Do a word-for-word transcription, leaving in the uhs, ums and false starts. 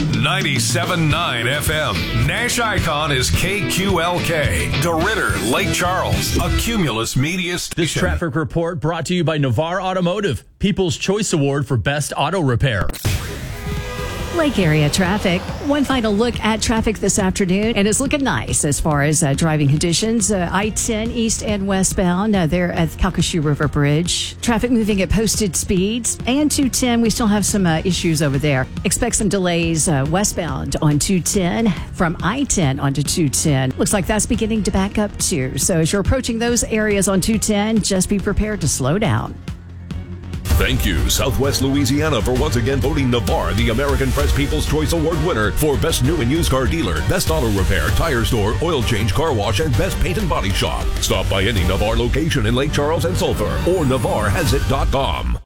ninety-seven point nine F M. Nash Icon is K Q L K. DeRidder, Lake Charles, a Cumulus Media station. This traffic report brought to you by Navarre Automotive, People's Choice Award for Best Auto Repair. Lake area traffic. One final look at traffic this afternoon, and it's looking nice as far as uh, driving conditions. Uh, I ten east and westbound uh, there at Calcasieu River Bridge. Traffic moving at posted speeds. And two ten, we still have some uh, issues over there. Expect some delays uh, westbound on two ten from I ten onto two ten. Looks like that's beginning to back up too. So as you're approaching those areas on two ten, just be prepared to slow down. Thank you, Southwest Louisiana, for once again voting Navarre the American Press People's Choice Award winner for Best New and Used Car Dealer, Best Auto Repair, Tire Store, Oil Change, Car Wash, and Best Paint and Body Shop. Stop by any Navarre location in Lake Charles and Sulphur or Navarre Has It dot com.